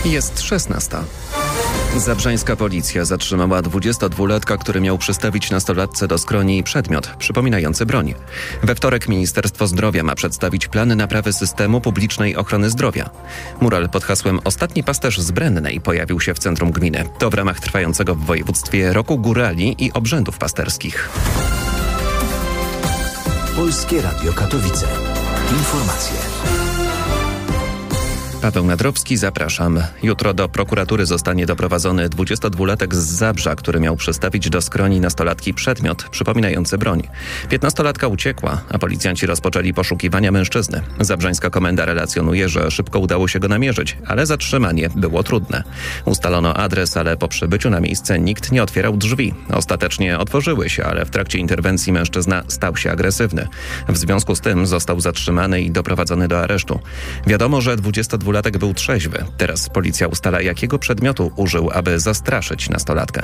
Jest 16. Zabrzańska policja zatrzymała 22-latka, który miał przystawić nastolatce do skroni przedmiot przypominający broń. We wtorek Ministerstwo Zdrowia ma przedstawić plan naprawy systemu publicznej ochrony zdrowia. Mural pod hasłem „Ostatni pasterz z Brennej” pojawił się w centrum gminy. To w ramach trwającego w województwie roku górali i obrzędów pasterskich. Polskie Radio Katowice. Informacje. Paweł Nadrowski, zapraszam. Jutro do prokuratury zostanie doprowadzony 22-latek z Zabrza, który miał przystawić do skroni nastolatki przedmiot przypominający broń. 15-latka uciekła, a policjanci rozpoczęli poszukiwania mężczyzny. Zabrzańska komenda relacjonuje, że szybko udało się go namierzyć, ale zatrzymanie było trudne. Ustalono adres, ale po przybyciu na miejsce nikt nie otwierał drzwi. Ostatecznie otworzyły się, ale w trakcie interwencji mężczyzna stał się agresywny. W związku z tym został zatrzymany i doprowadzony do aresztu. Wiadomo, że 22-latek był trzeźwy. Teraz policja ustala, jakiego przedmiotu użył, aby zastraszyć nastolatkę.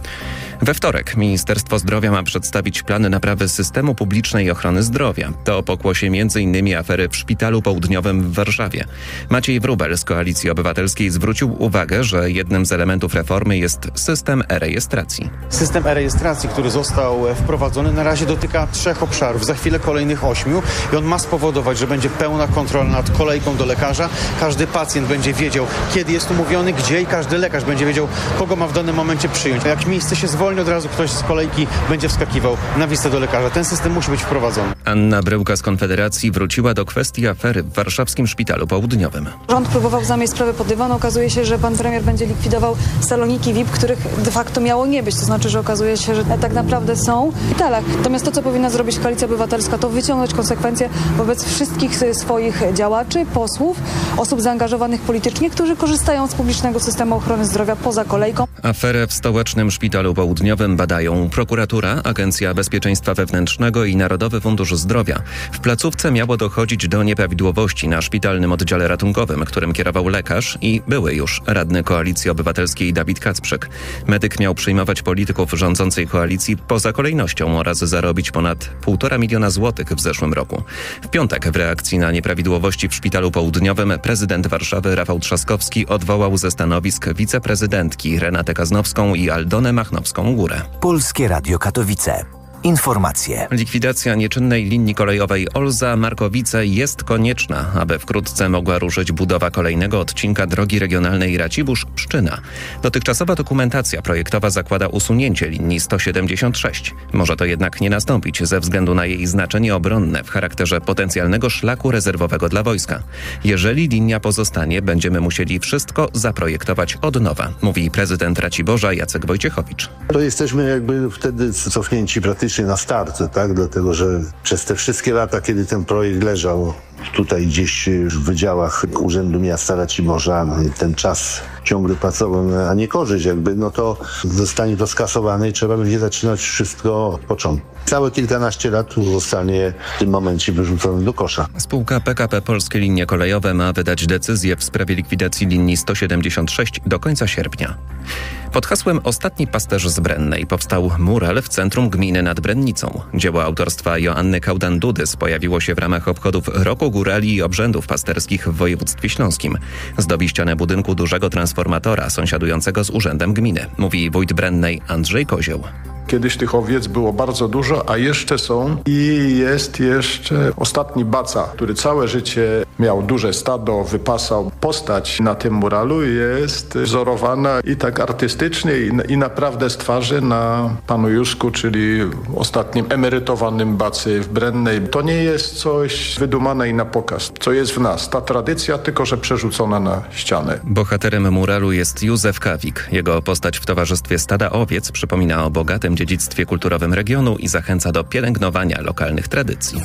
We wtorek Ministerstwo Zdrowia ma przedstawić plany naprawy systemu publicznej ochrony zdrowia. To pokłosie m.in. afery w Szpitalu Południowym w Warszawie. Maciej Wróbel z Koalicji Obywatelskiej zwrócił uwagę, że jednym z elementów reformy jest system e-rejestracji. System e-rejestracji, który został wprowadzony, na razie dotyka 3 obszarów, za chwilę kolejnych 8 i on ma spowodować, że będzie pełna kontrola nad kolejką do lekarza. Każdy pacjent będzie wiedział, kiedy jest umówiony, gdzie i każdy lekarz będzie wiedział, kogo ma w danym momencie przyjąć. Jak miejsce się zwolni, od razu ktoś z kolejki będzie wskakiwał na wizytę do lekarza. Ten system musi być wprowadzony. Anna Bryłka z Konfederacji wróciła do kwestii afery w warszawskim Szpitalu Południowym. Rząd próbował zamieść sprawę pod dywan. Okazuje się, że pan premier będzie likwidował saloniki VIP, których de facto miało nie być. To znaczy, że okazuje się, że tak naprawdę są w szpitalach. Natomiast to, co powinna zrobić Koalicja Obywatelska, to wyciągnąć konsekwencje wobec wszystkich swoich działaczy, posłów, osób zaangażowanych politycznie, którzy korzystają z publicznego systemu ochrony zdrowia poza kolejką. Aferę w Stołecznym Szpitalu Południowym badają prokuratura, Agencja Bezpieczeństwa Wewnętrznego i Narodowy Fundusz Zdrowia. W placówce miało dochodzić do nieprawidłowości na szpitalnym oddziale ratunkowym, którym kierował lekarz i były już radny Koalicji Obywatelskiej Dawid Kacprzyk. Medyk miał przyjmować polityków rządzącej koalicji poza kolejnością oraz zarobić ponad 1,5 miliona złotych w zeszłym roku. W piątek w reakcji na nieprawidłowości w Szpitalu Południowym prezydent Warszawy Rafał Trzaskowski odwołał ze stanowisk wiceprezydentki Renatę Kaznowską i Aldonę Machnowską-Górę. Polskie Radio Katowice. Informacje. Likwidacja nieczynnej linii kolejowej Olza-Markowice jest konieczna, aby wkrótce mogła ruszyć budowa kolejnego odcinka drogi regionalnej Racibórz-Pszczyna. Dotychczasowa dokumentacja projektowa zakłada usunięcie linii 176. Może to jednak nie nastąpić ze względu na jej znaczenie obronne w charakterze potencjalnego szlaku rezerwowego dla wojska. Jeżeli linia pozostanie, będziemy musieli wszystko zaprojektować od nowa, mówi prezydent Raciborza Jacek Wojciechowicz. To jesteśmy jakby wtedy cofnięci praktycznie na start, tak? Dlatego, że przez te wszystkie lata, kiedy ten projekt leżał tutaj gdzieś w wydziałach Urzędu Miasta Raciborza, ten czas ciągle pracował na niekorzyść jakby, no to zostanie to skasowane i trzeba będzie zaczynać wszystko od początku. Całe kilkanaście lat zostanie w tym momencie wyrzucone do kosza. Spółka PKP Polskie Linie Kolejowe ma wydać decyzję w sprawie likwidacji linii 176 do końca sierpnia. Pod hasłem „Ostatni pasterz z Brennej” powstał mural w centrum gminy nad Brennicą. Dzieło autorstwa Joanny Kaudan-Dudys pojawiło się w ramach obchodów Roku Górali i Obrzędów Pasterskich w województwie śląskim. Zdobi ścianę budynku dużego transformatora sąsiadującego z urzędem gminy, mówi wójt Brennej Andrzej Kozioł. Kiedyś tych owiec było bardzo dużo, a jeszcze są i jest jeszcze ostatni baca, który całe życie miał duże stado, wypasał. Postać na tym muralu jest wzorowana i tak artystycznie i naprawdę z twarzy na panu Józku, czyli ostatnim emerytowanym bacy w Brennej. To nie jest coś wydumane i na pokaz, co jest w nas. Ta tradycja, tylko że przerzucona na ścianę. Bohaterem muralu jest Józef Kawik. Jego postać w towarzystwie stada owiec przypomina o bogatym dziedzictwie kulturowym regionu i zachęca do pielęgnowania lokalnych tradycji.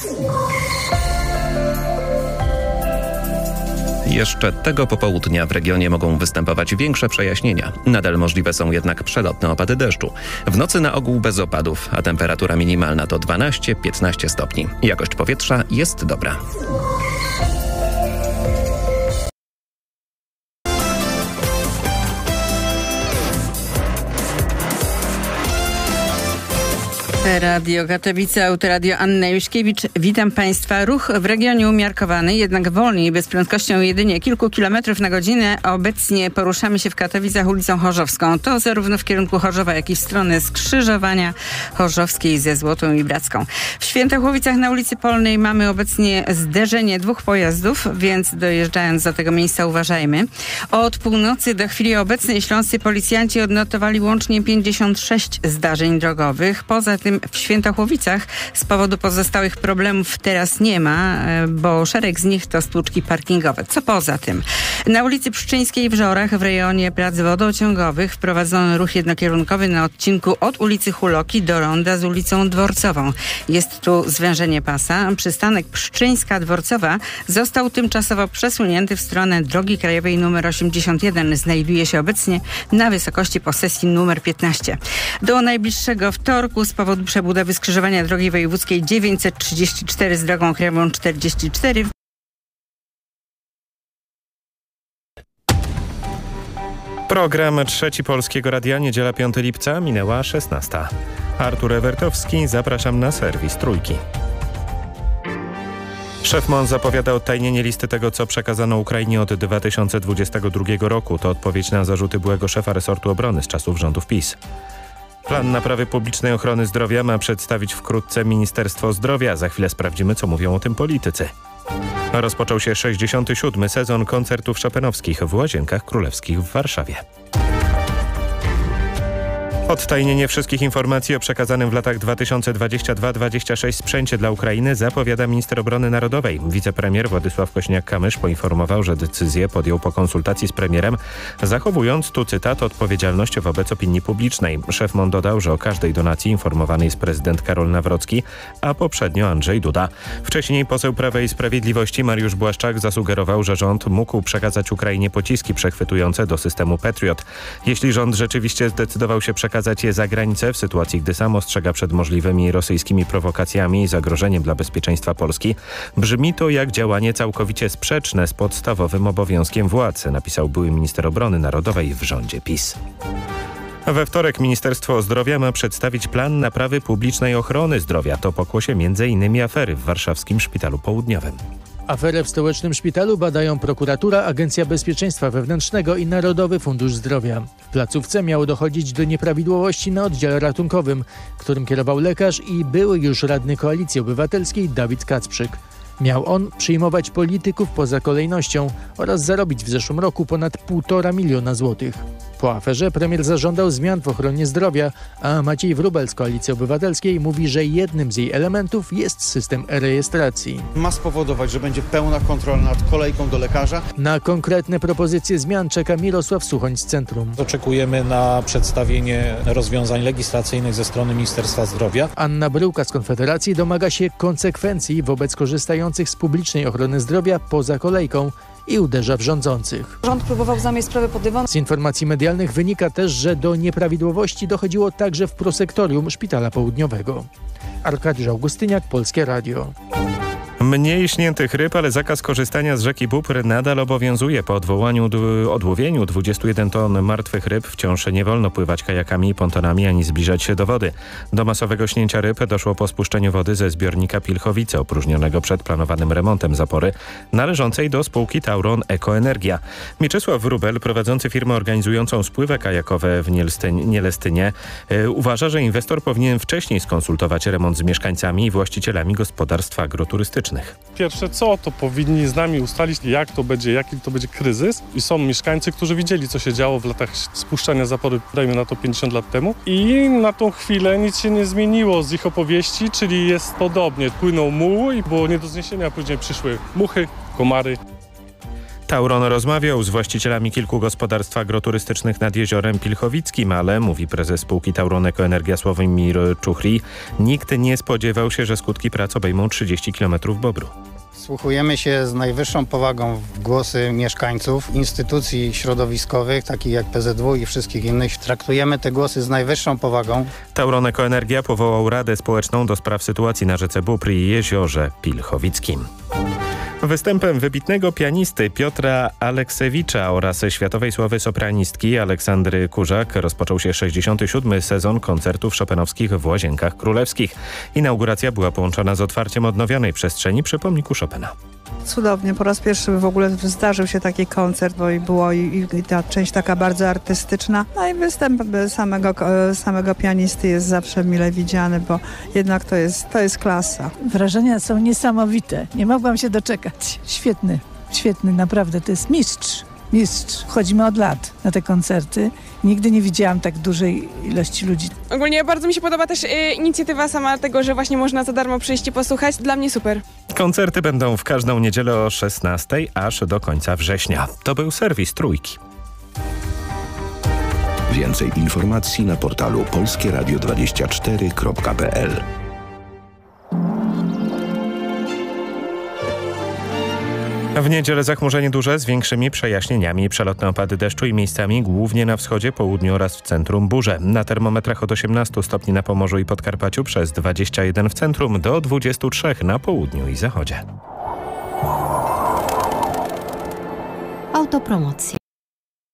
Jeszcze tego popołudnia w regionie mogą występować większe przejaśnienia. Nadal możliwe są jednak przelotne opady deszczu. W nocy na ogół bez opadów, a temperatura minimalna to 12-15 stopni. Jakość powietrza jest dobra. Radio Katowice, Autoradio Anna Juśkiewicz. Witam Państwa. Ruch w regionie umiarkowany, jednak wolniej, bez prędkością jedynie kilku kilometrów na godzinę. Obecnie poruszamy się w Katowicach ulicą Chorzowską. To zarówno w kierunku Chorzowa, jak i w stronę skrzyżowania Chorzowskiej ze Złotą i Bracką. W Świętochłowicach na ulicy Polnej mamy obecnie zderzenie dwóch pojazdów, więc dojeżdżając do tego miejsca uważajmy. Od północy do chwili obecnej śląscy policjanci odnotowali łącznie 56 zdarzeń drogowych. Poza tym w Świętochłowicach z powodu pozostałych problemów teraz nie ma, bo szereg z nich to stłuczki parkingowe. Co poza tym? Na ulicy Pszczyńskiej w Żorach w rejonie prac wodociągowych wprowadzono ruch jednokierunkowy na odcinku od ulicy Huloki do ronda z ulicą Dworcową. Jest tu zwężenie pasa. Przystanek Pszczyńska-Dworcowa został tymczasowo przesunięty w stronę drogi krajowej nr 81. Znajduje się obecnie na wysokości posesji nr 15. Do najbliższego wtorku z powodu przebudowy skrzyżowania drogi wojewódzkiej 934 z drogą krajową 44. Program Trzeci Polskiego Radia, niedziela 5 lipca, minęła 16. Artur Ewertowski, zapraszam na serwis Trójki. Szef MON zapowiada odtajnienie listy tego, co przekazano Ukrainie od 2022 roku. To odpowiedź na zarzuty byłego szefa resortu obrony z czasów rządów PiS. Plan naprawy publicznej ochrony zdrowia ma przedstawić wkrótce Ministerstwo Zdrowia. Za chwilę sprawdzimy, co mówią o tym politycy. Rozpoczął się 67. sezon koncertów chopinowskich w Łazienkach Królewskich w Warszawie. Odtajnienie wszystkich informacji o przekazanym w latach 2022-2026 sprzęcie dla Ukrainy zapowiada minister obrony narodowej. Wicepremier Władysław Kośniak-Kamysz poinformował, że decyzję podjął po konsultacji z premierem, zachowując, tu cytat, odpowiedzialność wobec opinii publicznej. Szef MON dodał, że o każdej donacji informowany jest prezydent Karol Nawrocki, a poprzednio Andrzej Duda. Wcześniej poseł Prawa i Sprawiedliwości Mariusz Błaszczak zasugerował, że rząd mógł przekazać Ukrainie pociski przechwytujące do systemu Patriot. Jeśli rząd rzeczywiście zdecydował się przekazać je za granicę w sytuacji, gdy sam ostrzega przed możliwymi rosyjskimi prowokacjami i zagrożeniem dla bezpieczeństwa Polski, brzmi to jak działanie całkowicie sprzeczne z podstawowym obowiązkiem władzy, napisał były minister obrony narodowej w rządzie PiS. We wtorek Ministerstwo Zdrowia ma przedstawić plan naprawy publicznej ochrony zdrowia. To pokłosie m.in. afery w warszawskim Szpitalu Południowym. Aferę w stołecznym szpitalu badają prokuratura, Agencja Bezpieczeństwa Wewnętrznego i Narodowy Fundusz Zdrowia. W placówce miało dochodzić do nieprawidłowości na oddziale ratunkowym, którym kierował lekarz i były już radny Koalicji Obywatelskiej Dawid Kacprzyk. Miał on przyjmować polityków poza kolejnością oraz zarobić w zeszłym roku ponad 1,5 miliona złotych. Po aferze premier zażądał zmian w ochronie zdrowia, a Maciej Wróbel z Koalicji Obywatelskiej mówi, że jednym z jej elementów jest system e-rejestracji. Ma spowodować, że będzie pełna kontrola nad kolejką do lekarza. Na konkretne propozycje zmian czeka Mirosław Suchoń z Centrum. Oczekujemy na przedstawienie rozwiązań legislacyjnych ze strony Ministerstwa Zdrowia. Anna Bryłka z Konfederacji domaga się konsekwencji wobec korzystających z publicznej ochrony zdrowia poza kolejką i uderza w rządzących. Rząd próbował zamieść sprawę pod dywan. Z informacji medialnych wynika też, że do nieprawidłowości dochodziło także w prosektorium Szpitala Południowego. Arkadiusz Augustyniak, Polskie Radio. Mniej śniętych ryb, ale zakaz korzystania z rzeki Bóbr nadal obowiązuje. Po odłowieniu 21 ton martwych ryb wciąż nie wolno pływać kajakami i pontonami ani zbliżać się do wody. Do masowego śnięcia ryb doszło po spuszczeniu wody ze zbiornika Pilchowice, opróżnionego przed planowanym remontem zapory, należącej do spółki Tauron Ekoenergia. Mieczysław Wróbel, prowadzący firmę organizującą spływy kajakowe w Nielestynie, uważa, że inwestor powinien wcześniej skonsultować remont z mieszkańcami i właścicielami gospodarstw agroturystycznych. Pierwsze co, to powinni z nami ustalić, jaki to będzie kryzys i są mieszkańcy, którzy widzieli, co się działo w latach spuszczania zapory, dajmy na to 50 lat temu i na tą chwilę nic się nie zmieniło z ich opowieści, czyli jest podobnie. Płynął muł i było nie do zniesienia, a później przyszły muchy, komary. Tauron rozmawiał z właścicielami kilku gospodarstw agroturystycznych nad jeziorem Pilchowickim, ale, mówi prezes spółki Tauron Ekoenergia Sławomir Czuchry, nikt nie spodziewał się, że skutki prac obejmą 30 km Bobru. Wsłuchujemy się z najwyższą powagą w głosy mieszkańców, instytucji środowiskowych, takich jak PZW i wszystkich innych. Traktujemy te głosy z najwyższą powagą. Tauron Ekoenergia powołał Radę Społeczną do spraw sytuacji na rzece Bóbr i jeziorze Pilchowickim. Występem wybitnego pianisty Piotra Aleksewicza oraz światowej sławy sopranistki Aleksandry Kurzak rozpoczął się 67. sezon koncertów chopinowskich w Łazienkach Królewskich. Inauguracja była połączona z otwarciem odnowionej przestrzeni przy pomniku Chopina. Cudownie, po raz pierwszy w ogóle zdarzył się taki koncert, bo była i ta część taka bardzo artystyczna. No i występ samego pianisty jest zawsze mile widziany, bo jednak to jest klasa. Wrażenia są niesamowite. Nie mogłam się doczekać. Świetny, naprawdę. To jest mistrz. Chodzimy od lat na te koncerty. Nigdy nie widziałam tak dużej ilości ludzi. Ogólnie bardzo mi się podoba też inicjatywa sama tego, że właśnie można za darmo przyjść i posłuchać. Dla mnie super. Koncerty będą w każdą niedzielę o 16:00 aż do końca września. To był serwis Trójki. Więcej informacji na portalu polskieradio24.pl. W niedzielę zachmurzenie duże z większymi przejaśnieniami, przelotne opady deszczu i miejscami głównie na wschodzie, południu oraz w centrum burze. Na termometrach od 18 stopni na Pomorzu i Podkarpaciu, przez 21 w centrum do 23 na południu i zachodzie. Autopromocja.